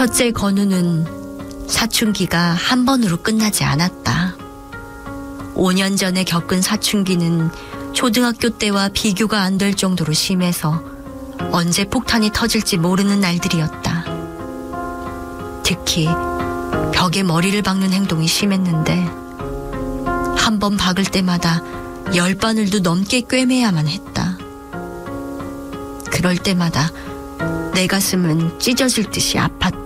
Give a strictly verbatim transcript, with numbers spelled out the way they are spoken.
첫째 건우는 사춘기가 한 번으로 끝나지 않았다. 오 년 전에 겪은 사춘기는 초등학교 때와 비교가 안 될 정도로 심해서 언제 폭탄이 터질지 모르는 날들이었다. 특히 벽에 머리를 박는 행동이 심했는데 한 번 박을 때마다 열 바늘도 넘게 꿰매야만 했다. 그럴 때마다 내 가슴은 찢어질 듯이 아팠다.